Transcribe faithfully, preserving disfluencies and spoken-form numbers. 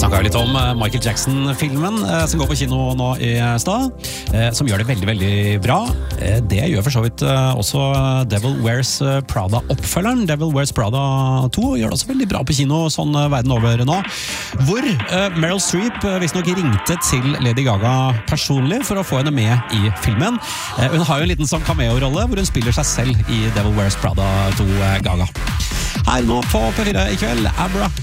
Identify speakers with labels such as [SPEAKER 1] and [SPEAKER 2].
[SPEAKER 1] Snakket litt om Michael Jackson-filmen som går på kino nå i stad, som gjør det veldig, veldig bra. Det gjør for så vidt også Devil Wears Prada-oppfølgeren. Devil Wears Prada to gjør det også veldig bra på kino, sånn verden over nå. Hvor Meryl Streep visstnok ringte til Lady Gaga personlig for å få henne med i filmen. Hun har jo en liten sånn cameo-rolle hvor hun spiller seg selv i Devil Wears Prada to Gaga. Her nå på P fire i kveld, Abra